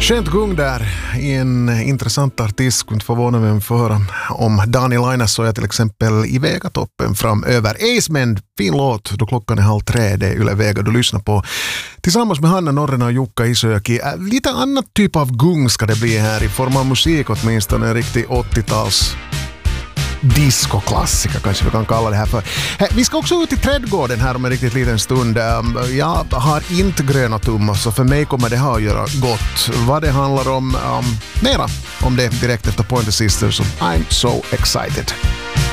Skönt gung där i en intressant artist. Skulle inte förvåna mig för höra om Daniel Lainas så är till exempel i Vegatoppen framöver. Aceman, fin låt då klockan är 2:30. Det är Yle Vega du lyssnar på. Tillsammans med Hanna Norrena och Jukka Isojoki. Lite annat typ av gung ska det bli här i form av musik åtminstone. En riktig 80-tals discoklassiker kanske vi kan kalla det här för. Vi ska också ut i trädgården här om en riktigt liten stund. Jag har inte gröna tummar så för mig kommer det här att göra gott. Vad det handlar om, mera om det direkt efter Pointer Sisters. I'm so excited.